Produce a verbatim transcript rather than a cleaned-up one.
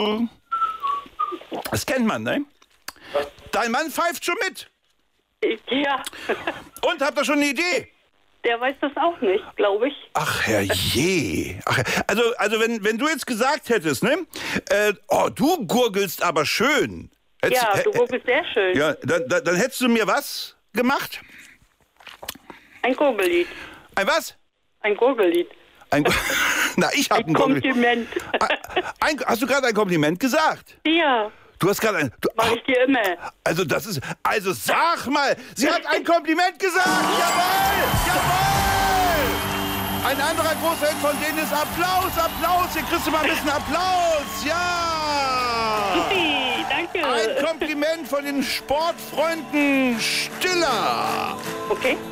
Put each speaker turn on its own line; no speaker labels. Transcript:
Hm. Das kennt man, ne? Dein Mann pfeift schon mit.
Ja.
Und, habt ihr schon eine Idee?
Der weiß das auch nicht, glaube ich.
Ach, herrje. Ach, also, also wenn, wenn du jetzt gesagt hättest, ne? Äh, oh, du gurgelst aber schön. Hättest,
Ja, du gurgelst sehr schön.
Ja, dann, dann, dann hättest du mir was gemacht?
Ein Gurgellied.
Ein was?
Ein Gurgellied.
Ein, na, ich habe ein,
ein Kompliment.
Ein, hast du gerade ein Kompliment gesagt?
Ja.
Du hast gerade ein... Du,
Mach ich dir immer.
Also das ist... Also sag mal, sie hat ein Kompliment gesagt! Jawohl! Jawohl! Ein anderer Großheld von denen ist Applaus, Applaus! Hier kriegst du mal ein bisschen Applaus! Ja!
Supi, danke.
Ein Kompliment von den Sportfreunden Stiller!
Okay.